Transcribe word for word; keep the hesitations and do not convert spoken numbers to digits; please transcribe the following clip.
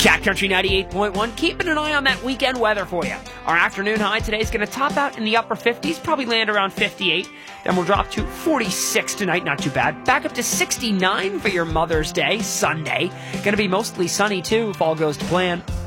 Cat Country ninety-eight point one, keeping an eye on that weekend weather for you. Our afternoon high today is going to top out in the upper fifties, probably land around fifty-eight. Then we'll drop to forty-six tonight, not too bad. Back up to sixty-nine for your Mother's Day, Sunday. Going to be mostly sunny too if all goes to plan.